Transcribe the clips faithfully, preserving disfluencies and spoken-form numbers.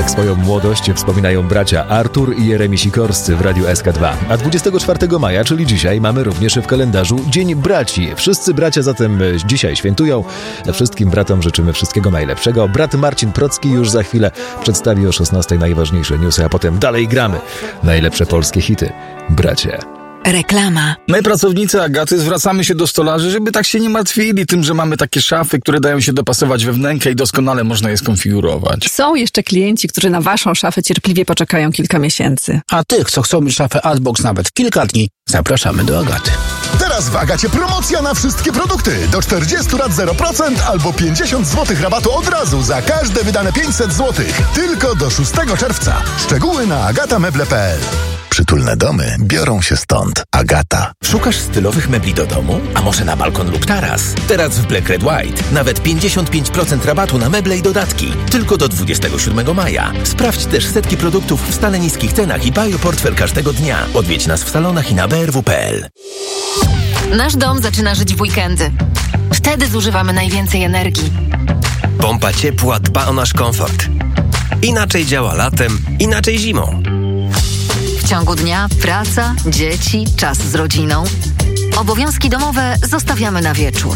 jak swoją młodość wspominają bracia Artur i Jeremi Sikorscy w Radiu S K dwa. A dwudziestego czwartego maja, czyli dzisiaj, mamy również w kalendarzu Dzień Braci. Wszyscy bracia zatem dzisiaj świętują. Wszystkim bratom życzymy wszystkiego najlepszego. Brat Marcin Procki już za chwilę przedstawi o szesnastej najważniejsze newsy, a potem dalej gramy. Najlepsze polskie hity. Bracie. Reklama. My, pracownicy Agaty, zwracamy się do stolarzy, żeby tak się nie martwili tym, że mamy takie szafy, które dają się dopasować we wnękę i doskonale można je skonfigurować. Są jeszcze klienci, którzy na waszą szafę cierpliwie poczekają kilka miesięcy. A tych, co chcą mieć szafę Artbox nawet kilka dni, zapraszamy do Agaty. Teraz w Agacie promocja na wszystkie produkty. Do czterdziestu lat zero procent albo pięćdziesiąt złotych rabatu od razu za każde wydane pięćset złotych. Tylko do szóstego czerwca. Szczegóły na agata meble kropka p l. Przytulne domy biorą się stąd. Agata. Szukasz stylowych mebli do domu? A może na balkon lub taras? Teraz w Black Red White nawet pięćdziesiąt pięć procent rabatu na meble i dodatki. Tylko do dwudziestego siódmego maja. Sprawdź też setki produktów w stale niskich cenach i baj o portfel każdego dnia. Odwiedź nas w salonach i na b r w kropka p l. Nasz dom zaczyna żyć w weekendy. Wtedy zużywamy najwięcej energii. Pompa ciepła dba o nasz komfort. Inaczej działa latem, inaczej zimą. W ciągu dnia praca, dzieci, czas z rodziną. Obowiązki domowe zostawiamy na wieczór.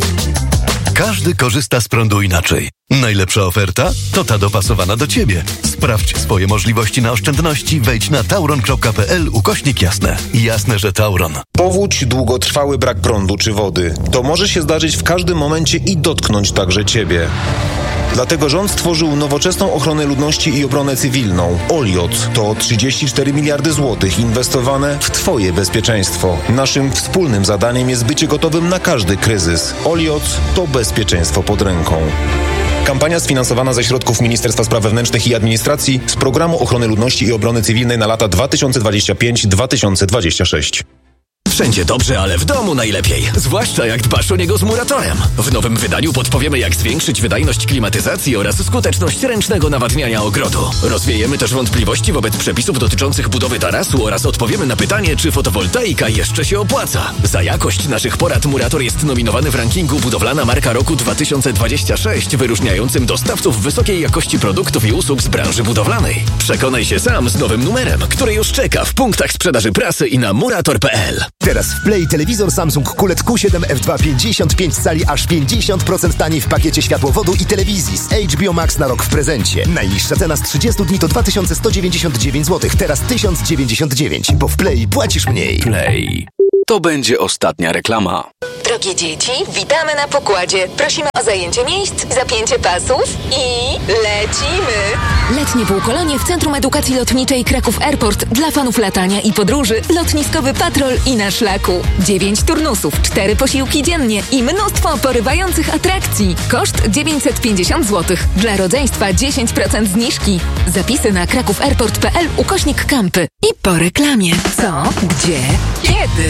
Każdy korzysta z prądu inaczej. Najlepsza oferta to ta dopasowana do Ciebie. Sprawdź swoje możliwości na oszczędności. Wejdź na tauron kropka p l ukośnik jasne. Jasne, że Tauron. Powódź, długotrwały brak prądu czy wody. To może się zdarzyć w każdym momencie i dotknąć także Ciebie. Dlatego rząd stworzył nowoczesną ochronę ludności i obronę cywilną. Oliot to trzydzieści cztery miliardy złotych inwestowane w Twoje bezpieczeństwo. Naszym wspólnym zadaniem jest bycie gotowym na każdy kryzys. Oliot to bezpieczeństwo pod ręką. Kampania sfinansowana ze środków Ministerstwa Spraw Wewnętrznych i Administracji z Programu Ochrony Ludności i Obrony Cywilnej na lata dwa tysiące dwudziesty piąty do dwa tysiące dwudziestego szóstego. Wszędzie dobrze, ale w domu najlepiej. Zwłaszcza jak dbasz o niego z Muratorem. W nowym wydaniu podpowiemy, jak zwiększyć wydajność klimatyzacji oraz skuteczność ręcznego nawadniania ogrodu. Rozwiejemy też wątpliwości wobec przepisów dotyczących budowy tarasu oraz odpowiemy na pytanie, czy fotowoltaika jeszcze się opłaca. Za jakość naszych porad Murator jest nominowany w rankingu Budowlana Marka Roku dwa tysiące dwudziesty szósty, wyróżniającym dostawców wysokiej jakości produktów i usług z branży budowlanej. Przekonaj się sam z nowym numerem, który już czeka w punktach sprzedaży prasy i na murator kropka p l. Teraz w Play telewizor Samsung Q L E D Q siedem F dwa pięćdziesiąt pięć cali aż pięćdziesiąt procent taniej w pakiecie światłowodu i telewizji z H B O Max na rok w prezencie. Najniższa cena z trzydziestu dni to dwa tysiące sto dziewięćdziesiąt dziewięć złotych, teraz tysiąc dziewięćdziesiąt dziewięć, bo w Play płacisz mniej. Play. To będzie ostatnia reklama. Drogie dzieci, witamy na pokładzie. Prosimy o zajęcie miejsc, zapięcie pasów i lecimy! Letnie półkolonie w Centrum Edukacji Lotniczej Kraków Airport dla fanów latania i podróży. Lotniskowy patrol i na szlaku. Dziewięć turnusów, cztery posiłki dziennie i mnóstwo porywających atrakcji. Koszt dziewięćset pięćdziesiąt złotych. Dla rodzeństwa dziesięć procent zniżki. Zapisy na kraków airport kropka p l ukośnik kampy. I po reklamie. Co? Gdzie? Kiedy?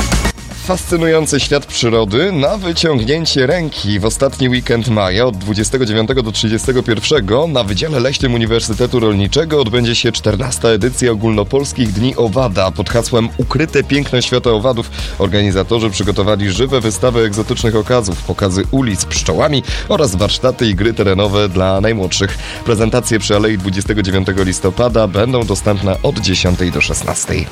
Fascynujący świat przyrody na wyciągnięcie ręki. W ostatni weekend maja od dwudziestego dziewiątego do trzydziestego pierwszego na Wydziale Leśnym Uniwersytetu Rolniczego odbędzie się czternasta edycja Ogólnopolskich Dni Owada pod hasłem Ukryte piękno świata owadów. Organizatorzy przygotowali żywe wystawy egzotycznych okazów, pokazy ulic pszczołami oraz warsztaty i gry terenowe dla najmłodszych. Prezentacje przy Alei dwudziestego dziewiątego listopada będą dostępne od dziesiątej do szesnastej.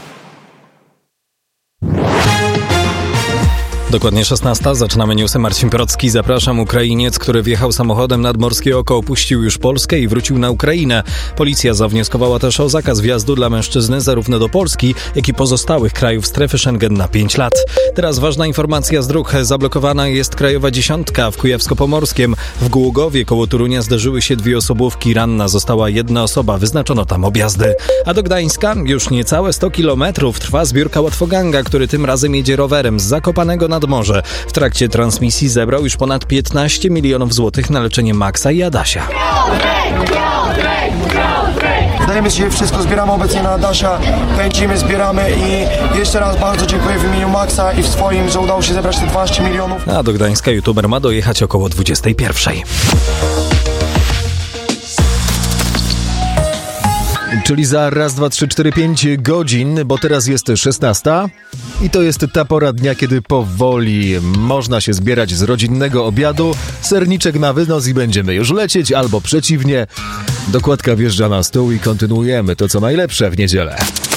Dokładnie szesnasta. Zaczynamy newsy. Marcin Procki. Zapraszam. Ukrainiec, który wjechał samochodem nad morskie oko, opuścił już Polskę i wrócił na Ukrainę. Policja zawnioskowała też o zakaz wjazdu dla mężczyzny zarówno do Polski, jak i pozostałych krajów strefy Schengen na pięć lat. Teraz ważna informacja z dróg. Zablokowana jest krajowa dziesiątka w Kujawsko-Pomorskiem. W Gługowie koło Torunia zdarzyły się dwie osobówki. Ranna została jedna osoba. Wyznaczono tam objazdy. A do Gdańska już niecałe sto kilometrów trwa zbiórka Łatwoganga, który tym razem jedzie rowerem z Zakopanego nad Morze. W trakcie transmisji zebrał już ponad piętnaście milionów złotych na leczenie Maxa i Adasia. Dajemy się wszystko, zbieramy obecnie na Adasia, pędzimy, zbieramy i jeszcze raz bardzo dziękuję w imieniu Maxa i w swoim, że udało się zebrać te dwanaście milionów. A do Gdańska youtuber ma dojechać około dwudziestej pierwszej. Czyli za raz, dwa, trzy, cztery, pięć godzin, bo teraz jest szesnasta i to jest ta pora dnia, kiedy powoli można się zbierać z rodzinnego obiadu. Serniczek na wynos i będziemy już lecieć, albo przeciwnie. Dokładka wjeżdża na stół i kontynuujemy to, co najlepsze w niedzielę.